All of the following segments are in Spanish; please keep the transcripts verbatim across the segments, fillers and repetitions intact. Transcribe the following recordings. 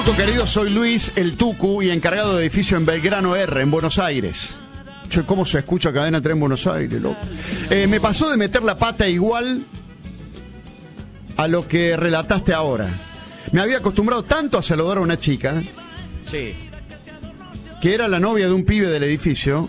Querido, soy Luis, el Tucu, y encargado de edificio en Belgrano R, en Buenos Aires. Che, ¿cómo se escucha Cadena tres en Buenos Aires, loco? Eh, me pasó de meter la pata igual a lo que relataste ahora. Me había acostumbrado tanto a saludar a una chica, sí, que era la novia de un pibe del edificio.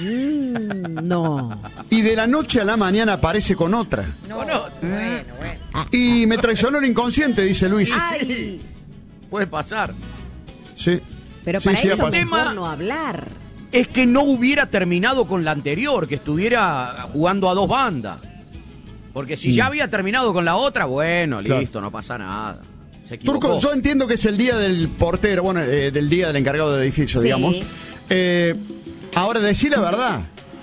Mm, no. Y de la noche a la mañana aparece con otra. No, no. Bueno, bueno. Y me traicionó el inconsciente, dice Luis. Ay. Puede pasar. Sí. Pero sí, para sí, eso pasa. mejor no hablar. Es que no hubiera terminado con la anterior, que estuviera jugando a dos bandas. Porque si mm. ya había terminado con la otra, bueno, claro, listo, no pasa nada. Se equivocó. Turco, yo entiendo que es el día del portero, bueno, eh, del día del encargado de edificio, sí, digamos. Eh, ahora, decir la verdad,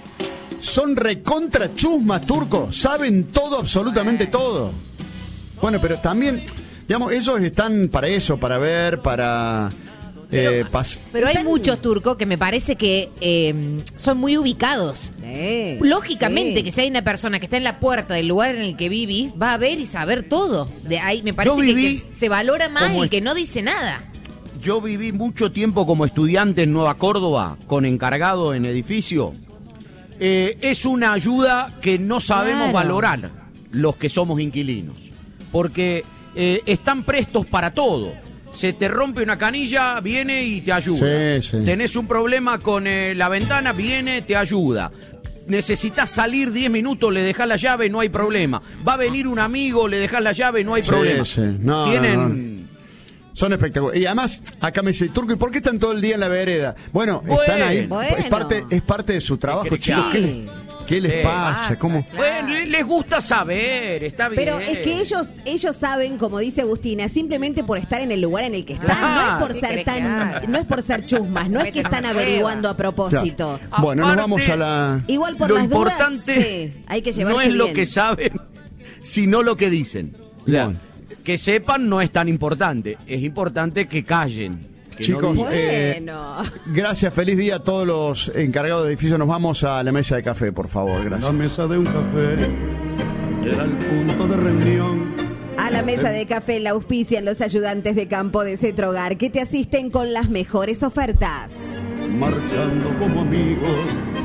son recontra chusmas, Turco, saben todo, absolutamente todo. Bueno, pero también, digamos, ellos están para eso, para ver, para... Pero, eh, pas- pero hay muchos turcos que me parece que eh, son muy ubicados. Sí, Lógicamente, sí. que si hay una persona que está en la puerta del lugar en el que vivís, va a ver y saber todo. De ahí me parece que, que se valora más el que no dice nada. Yo viví mucho tiempo como estudiante en Nueva Córdoba, con encargado en edificio. Eh, es una ayuda que no sabemos Claro. valorar los que somos inquilinos. Porque eh, están prestos para todo. Se te rompe una canilla, viene y te ayuda. Sí, sí. Tenés un problema con eh, la ventana, viene, te ayuda. Necesitas salir diez minutos, le dejás la llave, no hay problema. Va a venir un amigo, le dejás la llave, no hay Sí, problema. sí. No, Tienen... no, no. Son espectaculares. Y además, acá me dice, Turco, ¿y por qué están todo el día en la vereda? Bueno, Bueno, están ahí. bueno. Es parte, es parte de su trabajo, Es que chicos. ¿Qué, sí. qué les Sí, pasa? pasa, ¿Cómo? Bueno, les gusta saber, está bien. Pero es que ellos ellos saben, como dice Agustina, simplemente por estar en el lugar en el que están, Claro. no es por ¿Qué ser querés tan, que haga? no es por ser chusmas, no es que están averiguando a propósito. Claro. Bueno, nos Aparte, vamos a la... Igual por lo las importante dudas, sí, hay que llevarse no es lo bien. que saben, sino lo que dicen. O sea, Bueno. que sepan no es tan importante, es importante que callen. Que Chicos, no digan. eh, Bueno. gracias, feliz día a todos los encargados de edificio. Nos vamos a la mesa de café, por favor, gracias. La mesa de un café era el punto de reunión. A la mesa de café la auspician los ayudantes de campo de Cetrogar, que te asisten con las mejores ofertas. Marchando como amigos,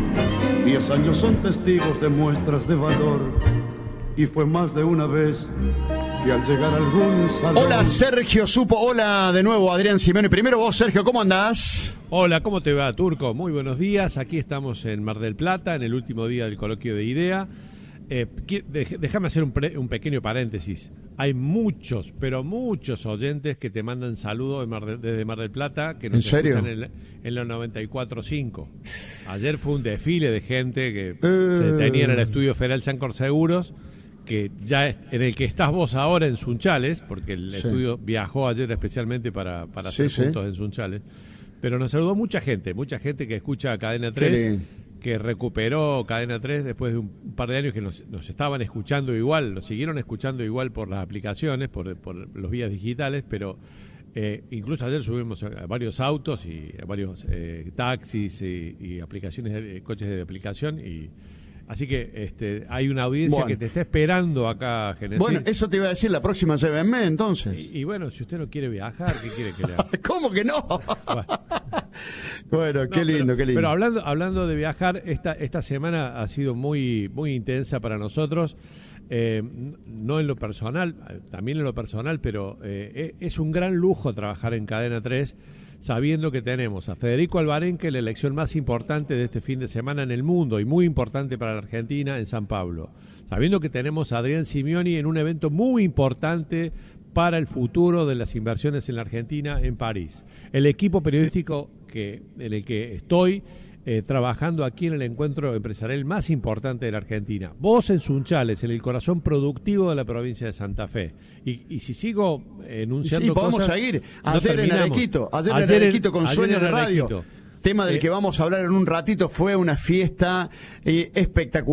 diez años son testigos de muestras de valor. Y fue más de una vez que al llegar a algún salón... Hola, Sergio Supo. Hola de nuevo, Adrián Simeone. Primero vos, Sergio, ¿cómo andás? Hola, ¿cómo te va, Turco? Muy buenos días. Aquí estamos en Mar del Plata, en el último día del coloquio de IDEA. Eh, déjame hacer un, pre, un pequeño paréntesis. Hay muchos, pero muchos oyentes que te mandan saludos de Mar de, desde Mar del Plata, que nos ¿En serio? escuchan en, en los noventa y cuatro punto cinco. Ayer fue un desfile de gente que Eh. se detenía en el estudio Federal Sancor Seguros, que ya es, en el que estás vos ahora en Sunchales, porque el Sí. estudio viajó ayer especialmente para, para hacer Sí, sí. puntos en Sunchales. Pero nos saludó mucha gente, mucha gente que escucha Cadena Qué tres, lindo. que recuperó Cadena tres después de un par de años que nos, nos estaban escuchando igual, nos siguieron escuchando igual por las aplicaciones, por, por los vías digitales, pero eh, incluso ayer subimos a, a varios autos y a varios eh, taxis y, y aplicaciones, de, coches de aplicación y... Así que este, hay una audiencia Bueno. que te está esperando acá, Genesis. Bueno, eso te iba a decir, la próxima llévenme, entonces. y, y bueno, si usted no quiere viajar, ¿qué quiere que le haga? ¿Cómo que no? Bueno. Bueno, No, qué lindo, pero, qué lindo. Pero hablando, hablando de viajar, esta, esta semana ha sido muy, muy intensa para nosotros. Eh, no en lo personal, también en lo personal, pero eh, es un gran lujo trabajar en Cadena tres, sabiendo que tenemos a Federico Alvarenque, la elección más importante de este fin de semana en el mundo y muy importante para la Argentina en San Pablo. Sabiendo que tenemos a Adrián Simeoni en un evento muy importante para el futuro de las inversiones en la Argentina en París. El equipo periodístico que, en el que estoy eh, trabajando aquí en el encuentro empresarial más importante de la Argentina. Vos en Sunchales, en el corazón productivo de la provincia de Santa Fe. Y, y si sigo enunciando Sí, podemos cosas, seguir. no Ayer en terminamos. Arequito, ayer, Ayer en en- Arequito con ayer Sueños en de Radio. Arequito. Tema del Eh, que vamos a hablar en un ratito, fue una fiesta eh, espectacular.